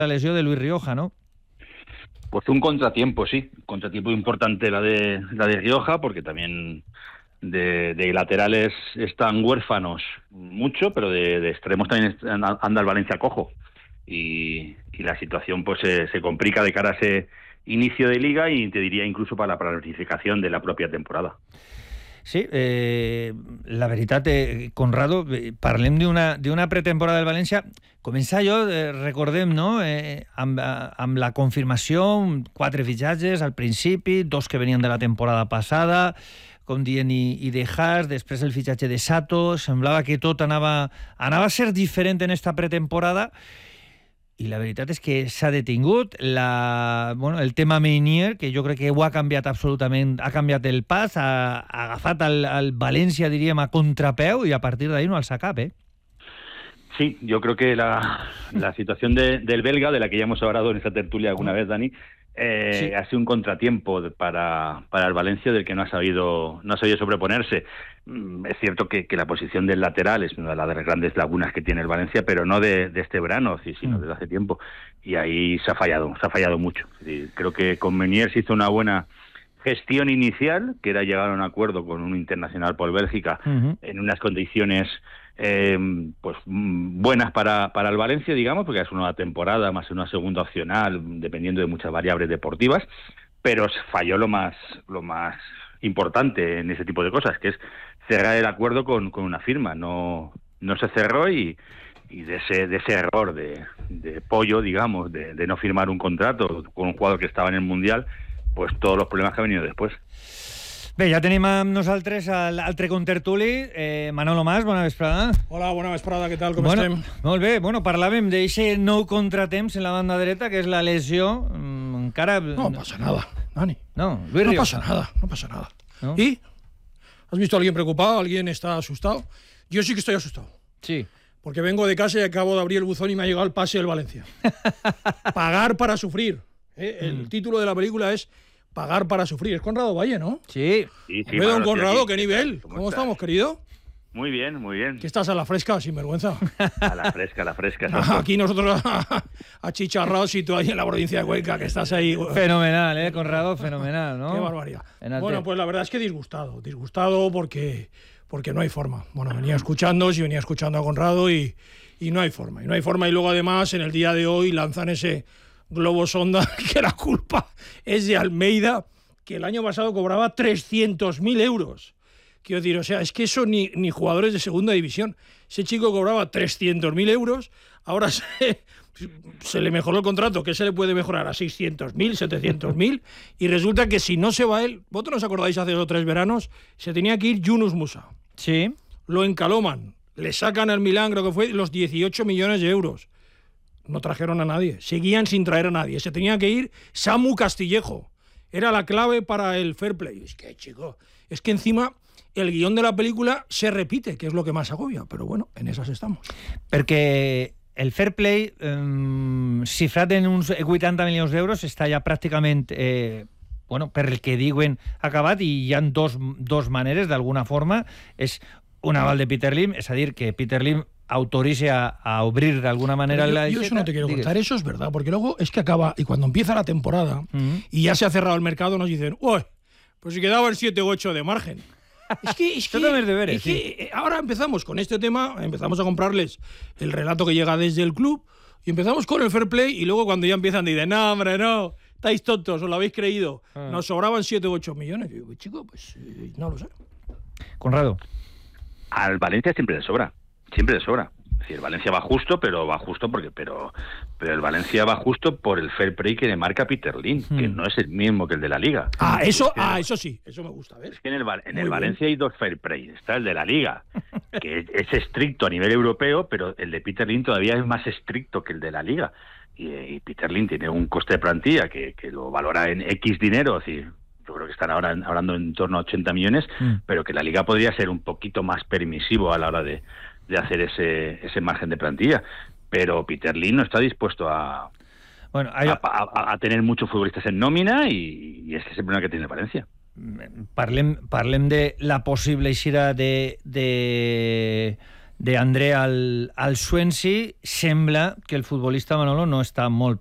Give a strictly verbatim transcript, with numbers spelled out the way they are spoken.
la lesión de Luis Rioja, ¿no? Pues un contratiempo, sí. Un contratiempo importante la de la de Rioja, porque también de, de laterales están huérfanos mucho, pero de, de extremos también anda el Valencia cojo. Y, y la situación pues se, se complica de cara a ese inicio de Liga y te diría incluso para la planificación de la propia temporada. Sí, eh, la veritat, eh, Conrado, eh, parlem d'una, d'una pretemporada del València. Comença allò, eh, recordem, no? Eh, amb, amb la confirmació, quatre fitxatges al principi, dos que venien de la temporada passada, com dient, i, i de Haas, després el fitxatge de Sato, semblava que tot anava, anava a ser diferent en esta pretemporada, i la veritat és que s'ha detingut la, bueno, el tema Meunier, que jo crec que ho ha canviat absolutament, ha canviat el pas, ha, ha agafat el, el València, diríem, a contrapeu, y a partir de ahí no alça cap, ¿eh? Sí, yo creo que la, la situación de, del belga, de la que ya hemos hablado en esta tertulia alguna vez, Dani, eh, sí. ha sido un contratiempo para, para el Valencia del que no ha sabido no ha sabido sobreponerse. Es cierto que, que la posición del lateral es una de las grandes lagunas que tiene el Valencia, pero no de, de este verano, sino desde hace tiempo. Y ahí se ha fallado, se ha fallado mucho. Creo que con Meunier se hizo una buena gestión inicial, que era llegar a un acuerdo con un internacional por Bélgica uh-huh. en unas condiciones eh, pues buenas para, para el Valencia, digamos, porque es una nueva temporada, más una segunda opcional, dependiendo de muchas variables deportivas, pero falló lo más lo más importante en ese tipo de cosas, que es cerrar el acuerdo con, con una firma. No no se cerró y, y de ese de ese error de, de pollo, digamos, de, de no firmar un contrato con un jugador que estaba en el Mundial, pues todos los problemas que han venido después. Bé, ja tenim amb nosaltres l'altre contertuli, eh, Manolo Mas, bona vesprada. Hola, bona vesprada, què tal, com bueno, estem? Molt bé, bueno, parlàvem d'eixe nou contratemps en la banda dreta, que és la lesió, mm, encara... No pasa nada, Dani. No, Luis No Rioja. pasa nada, no pasa nada. ¿No? ¿Y? ¿Has visto a alguien preocupado? ¿Alguien está asustado? Yo sí que estoy asustado. Sí. Porque vengo de casa y acabo de abrir el buzón y me ha llegado el pase del Valencia. Pagar para sufrir. ¿eh? El mm. título de la película es Pagar para sufrir. Es Conrado Valle, ¿no? Sí. sí, sí Hombre, don Conrado, aquí. ¿qué nivel? ¿Cómo, ¿Cómo estamos, querido? Muy bien, muy bien. ¿Qué estás a la fresca, sinvergüenza? A la fresca, a la fresca. Aquí nosotros achicharrados y tú ahí en la provincia de Cuenca, que estás ahí. Fenomenal, ¿eh, Conrado? Fenomenal, ¿no? Qué barbaridad. Bueno, pues la verdad es que disgustado. Disgustado porque, porque no hay forma. Bueno, venía escuchando, sí venía escuchando a Conrado y, y no hay forma. Y no hay forma. Y luego, además, en el día de hoy lanzan ese globo sonda que la culpa es de Almeida, que el año pasado cobraba trescientos mil euros. Quiero decir, o sea, es que eso ni, ni jugadores de segunda división. Ese chico cobraba trescientos mil euros, ahora se, se le mejoró el contrato, que se le puede mejorar a seiscientos mil, setecientos mil, y resulta que si no se va él, vosotros os acordáis hace dos o tres veranos, se tenía que ir Yunus Musa. Sí. Lo encaloman, le sacan al Milán, creo que fue, los dieciocho millones de euros. No trajeron a nadie, seguían sin traer a nadie. Se tenía que ir Samu Castillejo. Era la clave para el fair play. Es que, chico, es que encima el guión de la película se repite, que es lo que más agobia. Pero bueno, en esas estamos. Perquè el fair play, eh, xifrat en uns vuitanta milions d'euros, està ja pràcticament, eh, bueno, per el que diuen, acabat, i hi ha dos, dos maneres, d'alguna forma. És un aval de Peter Lim, és a dir, que Peter Lim autorice a, a abrir de alguna manera yo, la... Yo eso no te quiero Digues. contar, eso es verdad, porque luego es que acaba, y cuando empieza la temporada, uh-huh. y ya se ha cerrado el mercado, nos dicen, uy, pues si quedaban siete u ocho de margen. Es que, es que, deberes, es sí. que ahora empezamos con este tema, empezamos a comprarles el relato que llega desde el club, y empezamos con el fair play, y luego cuando ya empiezan dicen, no, hombre, no, estáis tontos, os lo habéis creído, uh-huh. nos sobraban siete u ocho millones. Y digo, chico, pues eh, no lo sé. Conrado. Al Valencia siempre le sobra, siempre le sobra. Es decir, el Valencia va justo, pero va justo porque, pero, pero el Valencia va justo por el fair play que le marca Peter Lim, hmm. que no es el mismo que el de la Liga. Ah, eso, ah, eso sí, eso me gusta, ¿ves? Es que en el, en el Valencia hay dos fair play. Está el de la Liga, que es estricto a nivel europeo, pero el de Peter Lim todavía es más estricto que el de la Liga. Y, y Peter Lim tiene un coste de plantilla que, que lo valora en X dinero, es decir, yo creo que están ahora hablando en torno a ochenta millones, mm. pero que la Liga podría ser un poquito más permisivo a la hora de, de hacer ese, ese margen de plantilla. Pero Peter Lim no está dispuesto a, bueno, hay... a, a, a tener muchos futbolistas en nómina y, y ese es el problema que tiene Valencia. Parlem, parlem de la possible eixida de, de, d'André al, al Swansea, sembla que el futbolista Manolo no està molt